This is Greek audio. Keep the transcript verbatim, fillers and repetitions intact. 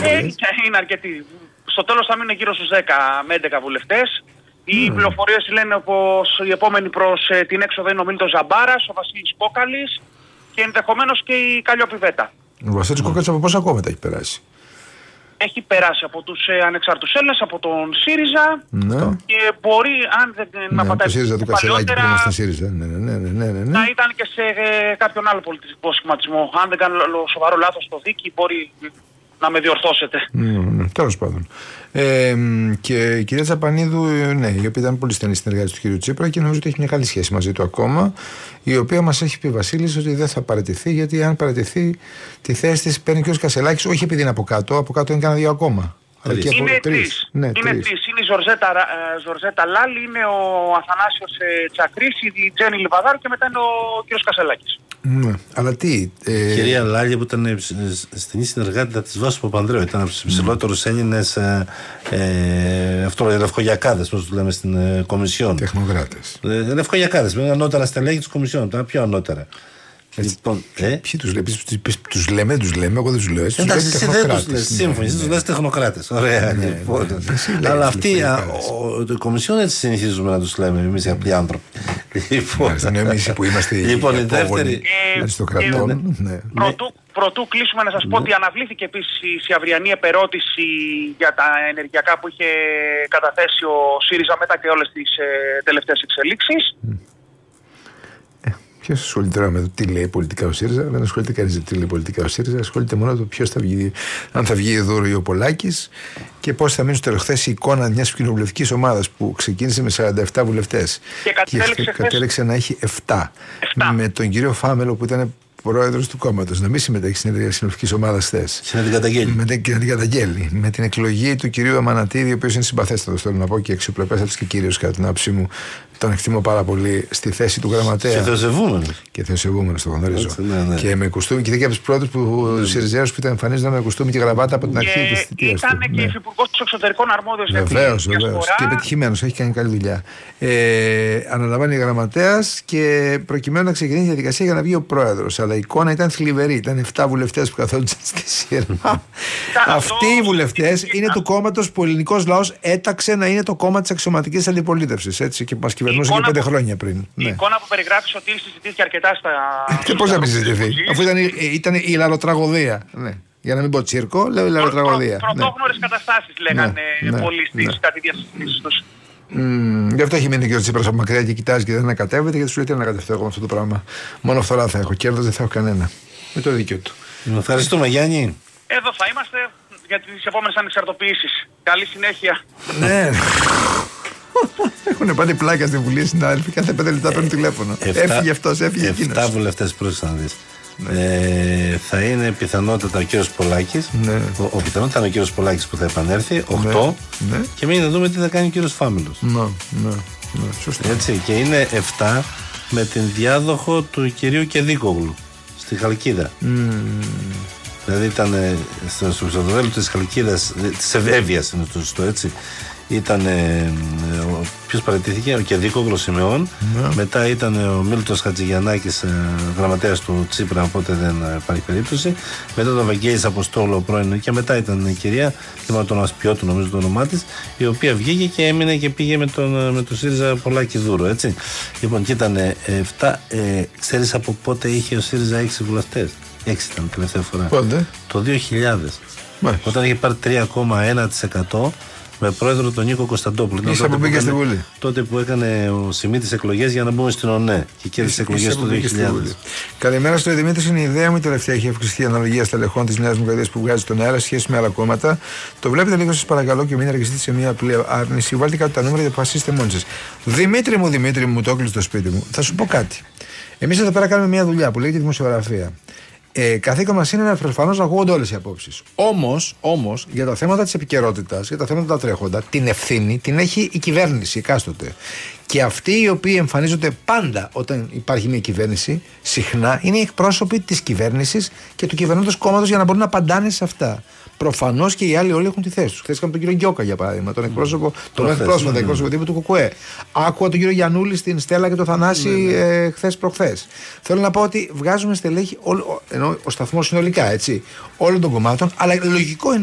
Ε, είναι αρκετοί. Στο τέλος θα μείνουν γύρω στους δέκα με έντεκα βουλευτές. Οι mm. πληροφορίες λένε πως η επόμενη προς ε, την έξοδο είναι ο Μίλτος Ζαμπάρας, ο Βασίλης Κόκαλης και ενδεχομένως και η Καλλιόπη Βέτα. Ο Βασίλης mm. Κόκαλης από πόσα κόμματα έχει περάσει? Έχει περάσει από τους ε, ανεξάρτητους Έλληνες, από τον ΣΥΡΙΖΑ ναι. και μπορεί, αν δεν ναι, να πατάει το ΣΥΡΙΖΑ του Κασελάκη που είμαστε ΣΥΡΙΖΑ, ναι, ναι, ναι, ναι, ναι, ναι. να ήταν και σε ε, κάποιον άλλο πολιτικό σχηματισμό. Αν δεν κάνω σοβαρό λάθος στο δίκη, μπορεί να με διορθώσετε. Ναι, ναι, τέλος πάντων. Ε, και η κυρία Τσαπανίδου, ναι, η οποία ήταν πολύ στενή συνεργάτη του κυρίου Τσίπρα και νομίζω ότι έχει μια καλή σχέση μαζί του ακόμα, η οποία μας έχει πει, Βασίλης, ότι δεν θα παραιτηθεί, γιατί αν παραιτηθεί τη θέση της παίρνει και ο Κασελάκης, όχι επειδή είναι από κάτω, από κάτω είναι κανένα δύο ακόμα. Αλλά και είναι τρεις. Ναι, είναι τρεις. τρεις. Είναι η Ζορζέτα, ε, Ζορζέτα Λάλη, είναι ο Αθανάσιος ε, Τσακρής, η Τζέννη Λιβαδάρου και μετά είναι ο κύριος Κασελάκης. Ναι, αλλά τι. Ε... Η κυρία Λάλια που ήταν στενή συνεργάτη της Βάσου Παπανδρέου, ήταν από τους υψηλότερους Έλληνες ε, ε, αυτό, λευκογιακάδες, πώς το λέμε στην ε, Κομισιόν. Τεχνοκράτες. Ε, λευκογιακάδες, με ανώτερα στελέχη της Κομισιόν, τα πιο ανώτερα. Λοιπόν, ε? Ποιοι τους λέμε, τους λέμε, τους λέμε, εγώ δεν τους λέω. Εντάξει, εσύ δεν τους λες, σύμφωνοι, εσύ τους λες τεχνοκράτες. Ωραία, λοιπόν. Αλλά αυτοί, η Κομισιόν έτσι συνηθίζουμε να τους λέμε, εμείς οι απλοί άνθρωποι. Λοιπόν, εμείς που είμαστε οι απόγονοι αριστοκρατών. Πρωτού κλείσουμε να σας πω ότι αναβλήθηκε επίσης η αυριανή επερώτηση για τα ενεργειακά που είχε καταθέσει ο ΣΥΡΙΖΑ μετά και όλες τις τελευταίες εξελίξεις. Ποιος ασχολείται τώρα με το τι λέει πολιτικά ο ΣΥΡΙΖΑ? Δεν ασχολείται κανείς με το τι λέει πολιτικά ο ΣΥΡΙΖΑ. Ασχολείται μόνο με το ποιος θα βγει, αν θα βγει δώρο ή ο Πολάκης και πώς θα μείνει στο τέλος. Χθες η εικόνα μιας κοινοβουλευτικής ομάδας που ξεκίνησε με σαράντα επτά βουλευτές και κατέληξε, και κατέληξε να έχει επτά. Με τον κύριο Φάμελο που ήταν πρόεδρος του κόμματος να μην συμμετέχει στην συνεδρία συνολικής ομάδας χθες. Και να την καταγγέλει. Με την, την καταγγέλει. Με την εκλογή του κυρίου Αμανατίδη, ο οποίος είναι συμπαθέστατος, θέλω να πω, και αξιοπρεπέστατος και κύριος κατά την άποψή μου. Τον εκτιμώ πάρα πολύ στη θέση του γραμματέα. Και θεοσεβούμενος. Και θεοσεβούμενος, το γνωρίζω. Ναι, ναι. Και με κουστούμι, και ήταν και από τους πρώτους που mm. Σιριζέους που ήταν εμφανίζονταν με κουστούμι και γραβάτα από την αρχή της θητείας του. Ήταν και ναι. υφυπουργός του εξωτερικών αρμόδιος για την Βεβαίως, βεβαίως. Και πετυχημένος, έχει κάνει καλή δουλειά. Ε, αναλαμβάνει γραμματέας και προκειμένου να ξεκινήσει η διαδικασία για να βγει ο πρόεδρος. Αλλά η εικόνα ήταν θλιβερή. Ήταν επτά βουλευτές που καθόντουσαν στη σειρά. Αυτοί οι βουλευτές είναι του κόμματος που ο ελληνικός λαός έταξε να είναι το κόμμα της αξιωματικής αντιπολίτευσης. Έτσι, και μας κυβερνούσε και πέντε χρόνια πριν. Η ναι. εικόνα που περιγράφει ότι συζητήθηκε αρκετά στα. Και πώς να μην συζητηθεί, αφού ήταν, ήταν η λαροτραγωδία. Ναι. Για να μην πω τσίρκο, λέω η λαροτραγωδία. Προ, πρωτόγνωρες ναι. καταστάσεις λέγανε ναι. πολλοί στις ναι. κατηδίες συζητήσεις τους. Mm, γι' αυτό έχει μείνει και ο Τσίπρας από μακριά και κοιτάζει και δεν ανακατεύεται, γιατί σου λέει τι ανακατευτώ εγώ με αυτό το πράγμα. Μόνο φθορά θα έχω, κέρδος δεν θα έχω κανένα. Με το δίκιο του. Ευχαριστούμε, Γιάννη. Εδώ θα είμαστε για τις επόμενες ανεξαρτοποιήσεις. Καλή συνέχεια. Ναι. Έχουν πάλι πλάκα στη Βουλή συνάδελφοι. Κάθε πέντε λεπτά παίρνουν τηλέφωνο. Έφυγε αυτός, έφυγε εκείνος. Εφτά βουλευτές πρόσεξε να δεις. Ναι. Ε, θα είναι πιθανότατα ο κύριος Πολάκης. Ναι. Ο, ο πιθανότατα είναι ο κύριος Πολάκης που θα επανέλθει. οκτώ. Ναι. Ναι. Και μείνει να δούμε τι θα κάνει ο κύριος Φάμελος. Ναι, ναι, ναι. Σωστά. Έτσι, και είναι επτά με την διάδοχο του κυρίου Κεδίκογλου στη Χαλκίδα. Mm. Δηλαδή ήταν στο ψευδοδέλτιο της Χαλκίδας, της Ευέβειας είναι το σωστό, έτσι. Ήταν ε, ποιος παραιτήθηκε, ο Κεδίκογλος Σιμεών. Yeah. Μετά ήταν ο Μίλτος Χατζηγιαννάκης, ε, γραμματέας του Τσίπρα, οπότε δεν υπάρχει περίπτωση. Μετά τον Βαγγέλης Αποστόλου, πρώην, και μετά ήταν η κυρία, θυμάμαι τον Ασπιώτου, νομίζω το όνομά της, η οποία βγήκε και έμεινε και πήγε με τον, με τον ΣΥΡΙΖΑ Πολάκη Δούρο, έτσι. Λοιπόν, και ήταν επτά. Ε, ξέρεις από πότε είχε ο ΣΥΡΙΖΑ έξι βουλευτές? έξι ήταν τελευταία φορά. Πότε? Το δύο χιλιάδες. Μάλιστα. Όταν είχε πάρει τρία κόμμα ένα τοις εκατό με πρόεδρο τον Νίκο Κωνσταντόπουλο. Είσαι που πήγε στη Βουλή. Τότε που έκανε ο Σιμίτης εκλογές για να μπούμε στην ΟΝΕ και κέρδισε εκλογές το δύο χιλιάδες. Καλημέρα στο Δημήτρη. Είναι η ιδέα μου. Η τελευταία έχει αυξηθεί η αναλογία στελεχών τη Νέα Δημοκρατία που βγάζει στον αέρα σχέση με άλλα κόμματα. Το βλέπετε λίγο, σας παρακαλώ, και μην αργιστείτε σε μια απλή άρνηση. Βάλτε κάτω τα νούμερα και αποφασίστε μόνοι σας. Δημήτρη μου, Δημήτρη μου, μου το έκλεισε το σπίτι μου. Θα σου πω κάτι. Εμείς εδώ πέρα κάνουμε μια δουλειά που λέγεται δημοσιογραφία. Ε, καθήκον μας είναι προφανώς να ακούγονται όλες οι απόψεις. Όμως, όμως, για τα θέματα της επικαιρότητας, για τα θέματα τα τρέχοντα, την ευθύνη την έχει η κυβέρνηση εκάστοτε. Και αυτοί οι οποίοι εμφανίζονται πάντα όταν υπάρχει μια κυβέρνηση, συχνά είναι οι εκπρόσωποι της κυβέρνησης και του κυβερνώντος κόμματος για να μπορούν να απαντάνε σε αυτά. Προφανώς και οι άλλοι όλοι έχουν τη θέση τους. Χθες είχαμε τον κύριο Γκιόκα για παράδειγμα, τον εκπρόσωπο, τον μέχρι πρόσφατα ναι. εκπρόσωπο τύπου του Κουκουέ. Άκουγα τον κύριο Γιαννούλη στην Στέλλα και τον Θανάση ναι, ναι. ε, χθες προχθές. Θέλω να πω ότι βγάζουμε στελέχη, ενώ ο σταθμός συνολικά έτσι, όλων των κομμάτων, αλλά λογικό είναι.